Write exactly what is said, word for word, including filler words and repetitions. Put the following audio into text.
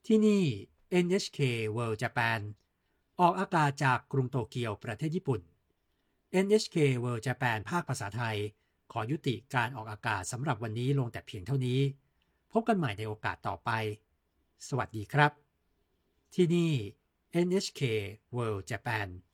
ที่นี่ เอ็น เอช เค World Japan ออกอากาศจากกรุงโตเกียวประเทศญี่ปุ่น เอ็น เอช เค World Japan ภาคภาษาไทยขอยุติการออกอากาศสำหรับวันนี้ลงแต่เพียงเท่านี้พบกันใหม่ในโอกาสต่อไปสวัสดีครับที่นี่ เอ็น เอช เค World Japan